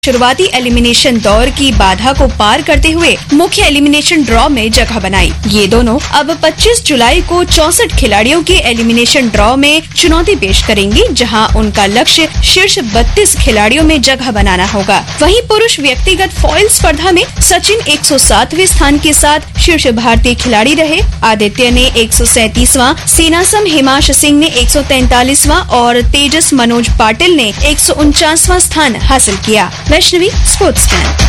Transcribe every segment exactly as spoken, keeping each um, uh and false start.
शुरुआती एलिमिनेशन दौर की बाधा को पार करते हुए मुख्य एलिमिनेशन ड्रॉ में जगह बनाई। ये दोनों अब पच्चीस जुलाई को चौसठ खिलाड़ियों के एलिमिनेशन ड्रॉ में चुनौती पेश करेंगी, जहां उनका लक्ष्य शीर्ष बत्तीस खिलाड़ियों में जगह बनाना होगा। वहीं पुरुष व्यक्तिगत फॉइल स्पर्धा में सचिन एक सौ सातवें स्थान के साथ शीर्ष भारतीय खिलाड़ी रहे। आदित्य ने एक सौ सैंतीसवां, सेनासम हिमांश सिंह ने एक सौ तैंतालीसवां और तेजस मनोज पाटिल ने एक सौ उनचासवां स्थान हासिल किया। Vaishnavi, sports scan.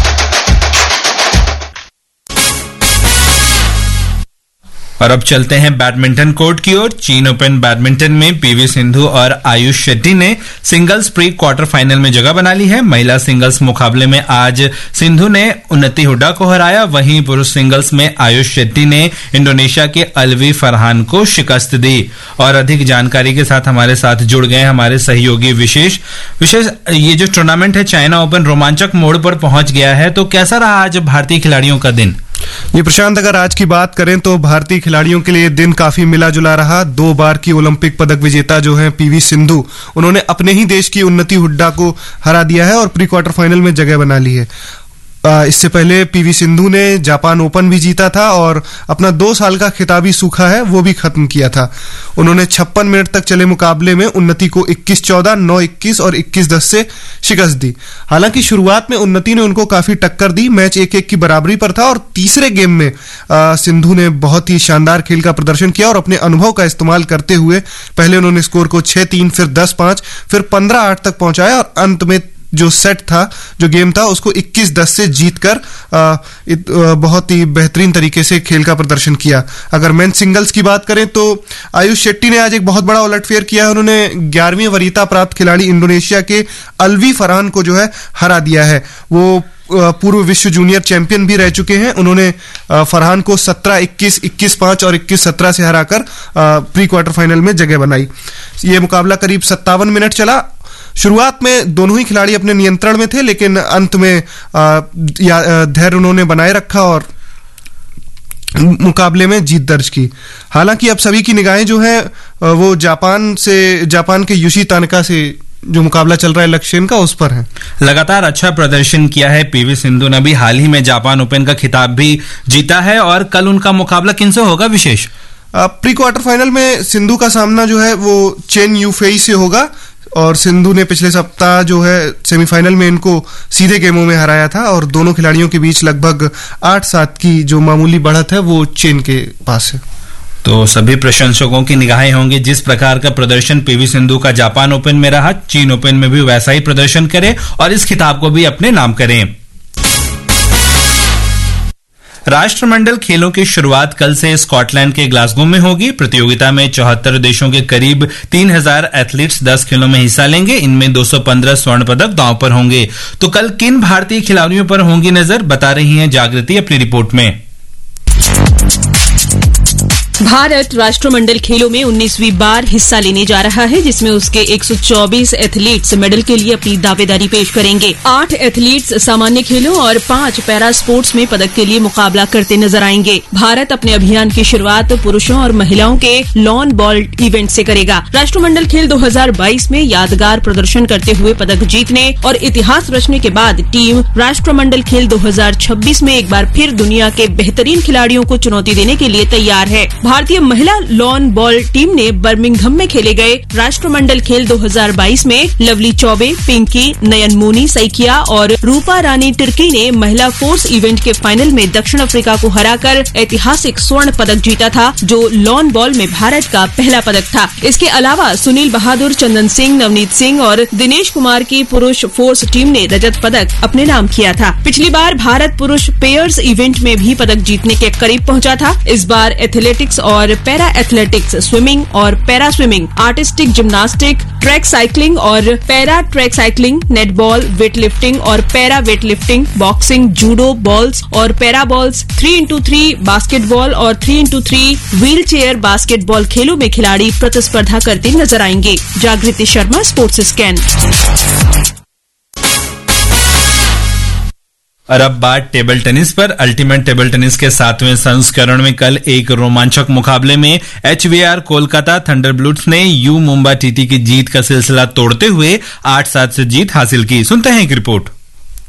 और अब चलते हैं बैडमिंटन कोर्ट की ओर। चीन ओपन बैडमिंटन में पीवी सिंधु और आयुष शेट्टी ने सिंगल्स प्री क्वार्टर फाइनल में जगह बना ली है। महिला सिंगल्स मुकाबले में आज सिंधु ने उन्नति हुड्डा को हराया, वहीं पुरुष सिंगल्स में आयुष शेट्टी ने इंडोनेशिया के अलवी फरहान को शिकस्त दी। और अधिक जानकारी के साथ हमारे साथ जुड़ गए हमारे सहयोगी विशेष विशेष ये जो टूर्नामेंट है चाइना ओपन रोमांचक मोड़ पर पहुंच गया है, तो कैसा रहा आज भारतीय खिलाड़ियों का दिन? ये प्रशांत, अगर आज की बात करें तो भारतीय खिलाड़ियों के लिए दिन काफी मिला जुला रहा। दो बार की ओलंपिक पदक विजेता जो है पीवी सिंधु, उन्होंने अपने ही देश की उन्नति हुड्डा को हरा दिया है और प्री क्वार्टर फाइनल में जगह बना ली है। इससे पहले पीवी सिंधु ने जापान ओपन भी जीता था और अपना दो साल का खिताबी सूखा है वो भी खत्म किया था। उन्होंने छप्पन मिनट तक चले मुकाबले में उन्नति को इक्कीस चौदह, नौ इक्कीस और इक्कीस दस से शिकस्त दी। हालांकि शुरुआत में उन्नति ने उनको काफी टक्कर दी, मैच एक एक की बराबरी पर था और तीसरे गेम में आ, सिंधु ने बहुत ही शानदार खेल का प्रदर्शन किया और अपने अनुभव का इस्तेमाल करते हुए पहले उन्होंने स्कोर को छह तीन, फिर दस पांच, फिर पंद्रह आठ तक पहुंचाया और अंत में जो सेट था, जो गेम था, उसको इक्कीस दस से जीतकर बहुत ही बेहतरीन तरीके से खेल का प्रदर्शन किया। अगर मेन सिंगल्स की बात करें तो आयुष शेट्टी ने आज एक बहुत बड़ा उलटफेर किया है। उन्होंने ग्यारहवीं वरीयता प्राप्त खिलाड़ी इंडोनेशिया के अलवी फरहान को जो है हरा दिया है। वो पूर्व विश्व जूनियर चैंपियन भी रह चुके हैं। उन्होंने फरहान को सत्रह इक्कीस, इक्कीस पांच और इक्कीस सत्रह से हराकर प्री क्वार्टर फाइनल में जगह बनाई। ये मुकाबला करीब सत्तावन मिनट चला। शुरुआत में दोनों ही खिलाड़ी अपने नियंत्रण में थे, लेकिन अंत में धैर्य उन्होंने बनाए रखा और मुकाबले में जीत दर्ज की। हालांकि अब सभी की निगाहें जो है वो जापान से जापान के युशी तानका से जो मुकाबला चल रहा है लक्ष्यन का, उस पर है। लगातार अच्छा प्रदर्शन किया है पीवी सिंधु ने भी, हाल ही में जापान ओपन का खिताब भी जीता है। और कल उनका मुकाबला किनसे होगा विशेष? प्री क्वार्टर फाइनल में सिंधु का सामना जो है वो चेन यूफेई से होगा और सिंधु ने पिछले सप्ताह जो है सेमीफाइनल में इनको सीधे गेमों में हराया था और दोनों खिलाड़ियों के बीच लगभग आठ सात की जो मामूली बढ़त है वो चेन के पास है। तो सभी प्रशंसकों की निगाहें होंगी जिस प्रकार का प्रदर्शन पीवी सिंधु का जापान ओपन में रहा, चीन ओपन में भी वैसा ही प्रदर्शन करे और इस खिताब को भी अपने नाम करें। राष्ट्रमंडल खेलों की शुरुआत कल से स्कॉटलैंड के ग्लासगो में होगी। प्रतियोगिता में चौहत्तर देशों के करीब तीन हज़ार एथलीट्स दस खेलों में हिस्सा लेंगे। इनमें दो सौ पंद्रह स्वर्ण पदक दांव पर होंगे। तो कल किन भारतीय खिलाड़ियों पर होंगी नजर, बता रही हैं जागृति अपनी रिपोर्ट में। भारत राष्ट्रमंडल खेलों में उन्नीसवीं बार हिस्सा लेने जा रहा है, जिसमें उसके एक सौ चौबीस एथलीट्स मेडल के लिए अपनी दावेदारी पेश करेंगे। आठ एथलीट्स सामान्य खेलों और पांच पैरा स्पोर्ट्स में पदक के लिए मुकाबला करते नजर आएंगे। भारत अपने अभियान की शुरुआत पुरुषों और महिलाओं के लॉन बॉल इवेंट से करेगा। राष्ट्रमंडल खेल दो हज़ार बाईस में यादगार प्रदर्शन करते हुए पदक जीतने और इतिहास रचने के बाद टीम राष्ट्रमंडल खेल दो हज़ार छब्बीस में एक बार फिर दुनिया के बेहतरीन खिलाड़ियों को चुनौती देने के लिए तैयार है। भारतीय महिला लॉन बॉल टीम ने बर्मिंघम में खेले गए राष्ट्रमंडल खेल दो हज़ार बाईस में लवली चौबे, पिंकी, नयन मोनी सैकिया और रूपा रानी तिर्की ने महिला फोर्स इवेंट के फाइनल में दक्षिण अफ्रीका को हराकर ऐतिहासिक स्वर्ण पदक जीता था, जो लॉन बॉल में भारत का पहला पदक था। इसके अलावा सुनील बहादुर, चंदन सिंह, नवनीत सिंह और दिनेश कुमार की पुरुष फोर्स टीम ने रजत पदक अपने नाम किया था। पिछली बार भारत पुरुष पेयर्स इवेंट में भी पदक जीतने के करीब पहुंचा था। इस बार एथलेटिक्स और पैरा एथलेटिक्स, स्विमिंग और para swimming, artistic gymnastic, track cycling और para track cycling, netball, weight lifting और para weight lifting, boxing, judo, balls और para balls, three into three basketball और three into three wheel chair basketball खेलों में खिलाड़ी प्रतिस्पर्धा करते नजर आएंगे। जागृति शर्मा, स्पोर्ट्स स्कैन। और अब बात टेबल टेनिस पर। अल्टीमेट टेबल टेनिस के सातवें संस्करण में कल एक रोमांचक मुकाबले में एचवीआर कोलकाता थंडरबर्ड्स ने यू मुंबा टीटी की जीत का सिलसिला तोड़ते हुए आठ सात से जीत हासिल की। सुनते हैं एक रिपोर्ट।